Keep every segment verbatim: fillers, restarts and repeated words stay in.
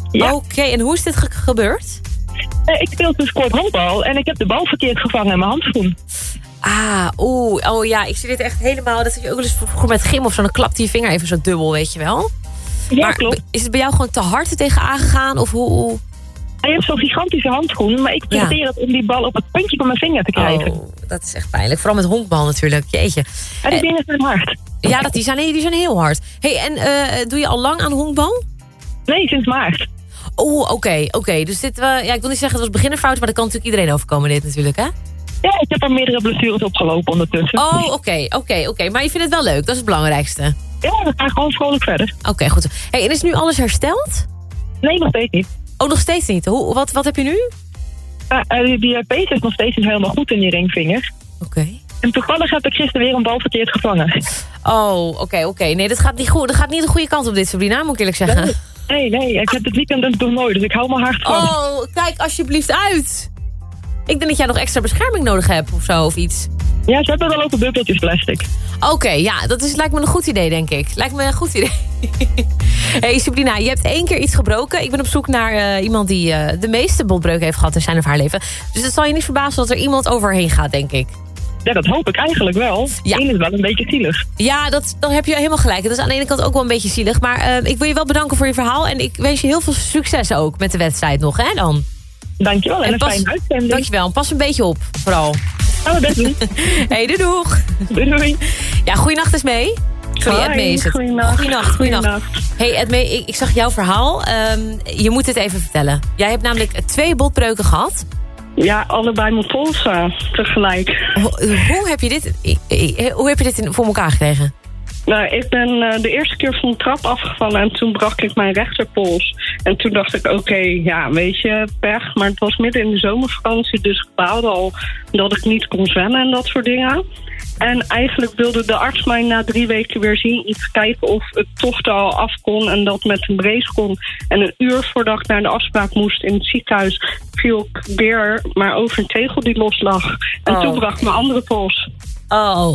Ja. Oké, okay, en hoe is dit ge- gebeurd? Uh, ik speel dus kort handbal en ik heb de bal verkeerd gevangen in mijn handschoen. Ah, oeh, oh ja, ik zie dit echt helemaal... Dat je ook wel eens vroeger met gym of zo, dan klapt je vinger even zo dubbel, weet je wel? Ja, maar klopt. Is het bij jou gewoon te hard er tegen aangegaan? Of hoe... hoe... Hij heeft zo'n gigantische handschoen, maar ik probeer het om die bal op het puntje van mijn vinger te krijgen. Oh, dat is echt pijnlijk. Vooral met honkbal natuurlijk, jeetje. En die dingen zijn hard. Ja, dat, die, zijn, die zijn heel hard. Hey, en uh, doe je al lang aan honkbal? Nee, sinds maart. Oh, oké, okay, oké. Okay. Dus dit, uh, ja, ik wil niet zeggen het was beginnerfout, maar dat kan natuurlijk iedereen overkomen dit natuurlijk, hè? Ja, ik heb er meerdere blessures opgelopen ondertussen. Oh, oké, okay, oké, okay, oké. Okay. Maar je vindt het wel leuk, dat is het belangrijkste. Ja, we gaan gewoon vrolijk verder. Oké, okay, goed. Hey, en is nu alles hersteld? Nee, nog steeds niet. Oh, nog steeds niet? Hoe, wat, wat heb je nu? Uh, uh, die pees is nog steeds niet helemaal goed in die ringvinger. Oké. Okay. En toevallig heb ik gisteren weer een bal verkeerd gevangen. Oh, oké, okay, oké. Okay. Nee, dat gaat niet goed. Dat gaat niet de goede kant op dit, Sabrina, moet ik eerlijk zeggen. Nee, nee, ik heb het weekend een toernooi, dus ik hou mijn hart van. Oh, kijk alsjeblieft uit. Ik denk dat jij nog extra bescherming nodig hebt of zo, of iets. Ja, ze hebben wel ook bubbeltjes plastic. Oké, okay, ja, dat is, lijkt me een goed idee, denk ik. Lijkt me een goed idee. Hey, Sabrina, je hebt één keer iets gebroken. Ik ben op zoek naar uh, iemand die uh, de meeste botbreuken heeft gehad in zijn of haar leven. Dus het zal je niet verbazen dat er iemand overheen gaat, denk ik. Ja, dat hoop ik eigenlijk wel. Ja. Eén is wel een beetje zielig. Ja, dat, dan heb je helemaal gelijk. Dat is aan de ene kant ook wel een beetje zielig. Maar uh, ik wil je wel bedanken voor je verhaal. En ik wens je heel veel succes ook met de wedstrijd nog, hè, dan. Dankjewel, en, en een pas, fijne uitzending. Dankjewel, en pas een beetje op, vooral. Gaan we best doen. Hey, doei doeg. Doei, doei. Ja, goeienacht is mee. Sorry, Hoi, Edme is het. Goeienacht. Goeienacht, goeienacht. Hey Edme, ik, ik zag jouw verhaal. Um, je moet het even vertellen. Jij hebt namelijk twee botbreuken gehad. Ja, allebei mijn polsen tegelijk. Hoe, hoe heb je dit, hoe heb je dit voor elkaar gekregen? Nou, ik ben uh, de eerste keer van de trap afgevallen en toen brak ik mijn rechterpols. En toen dacht ik, oké, okay, ja, weet je, pech. Maar het was midden in de zomervakantie, dus ik baalde al dat ik niet kon zwemmen en dat soort dingen. En eigenlijk wilde de arts mij na drie weken weer zien om te kijken of het toch er al af kon en dat met een brace kon. En een uur voordat ik naar de afspraak moest in het ziekenhuis viel ik weer maar over een tegel die los lag. En oh. Toen brak mijn andere pols. Oh,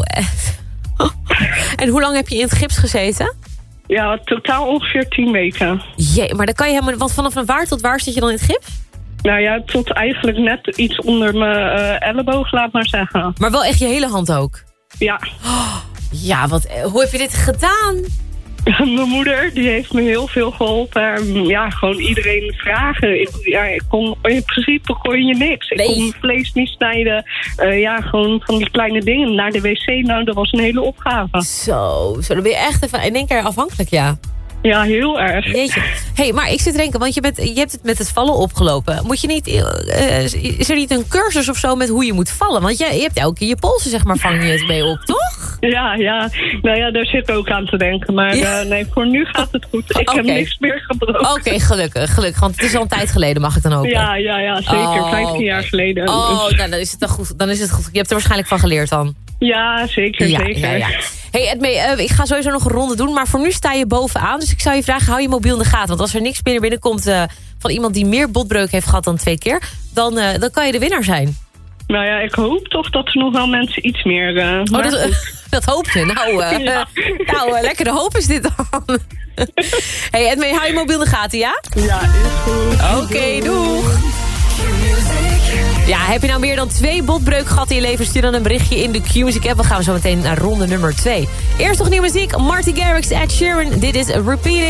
en hoe lang heb je in het gips gezeten? Ja, totaal ongeveer tien weken. Jee, maar dan kan je helemaal... Want vanaf een waar tot waar zit je dan in het gips? Nou ja, tot eigenlijk net iets onder mijn uh, elleboog, laat maar zeggen. Maar wel echt je hele hand ook? Ja. Oh, ja, wat, hoe heb je dit gedaan? Mijn moeder, die heeft me heel veel geholpen. Ja, gewoon iedereen vragen. Ik, ja, ik kon, in principe kon je niks. Ik nee. kon mijn vlees niet snijden. Uh, ja, gewoon van die kleine dingen. Naar de wc, nou, dat was een hele opgave. Zo, zo dan ben je echt even in één keer afhankelijk, ja. Ja, heel erg. Jeetje. Hey, maar ik zit te denken, want je, bent, je hebt het met het vallen opgelopen. Moet je niet, uh, is er niet een cursus of zo met hoe je moet vallen? Want je, je hebt elke keer je polsen, zeg maar, vang je het mee op, toch? Ja, ja. Nou ja, daar zit ik ook aan te denken. Maar ja. uh, nee, voor nu gaat het goed. Ik okay. heb niks meer gebroken. Oké, okay, gelukkig, gelukkig. Want het is al een tijd geleden, mag ik dan ook? Ja, ja, ja, zeker. Oh, vijftien okay. jaar geleden. Oh, nou, dan is het dan goed. Dan is het goed. Je hebt er waarschijnlijk van geleerd dan. Ja, zeker, ja, zeker. Ja, ja. Hey Edme, uh, ik ga sowieso nog een ronde doen, maar voor nu sta je bovenaan. Dus ik zou je vragen, hou je mobiel in de gaten. Want als er niks binnen binnenkomt uh, van iemand die meer botbreuk heeft gehad dan twee keer, dan, uh, dan kan je de winnaar zijn. Nou ja, ik hoop toch dat er nog wel mensen iets meer... Uh, oh, dat, uh, dat hoop je. Nou, uh, ja. uh, nou uh, lekkere hoop is dit dan. Hey Edme, hou je mobiel in de gaten, ja? Ja, is goed. Oké, okay, doeg. Ja, heb je nou meer dan twee botbreuk gehad in je leven? Stuur dan een berichtje in de Q-Music app. We gaan zo meteen naar ronde nummer twee. Eerst nog nieuwe muziek. Marty Garrix, Ed Sheeran. Dit is Repeat It.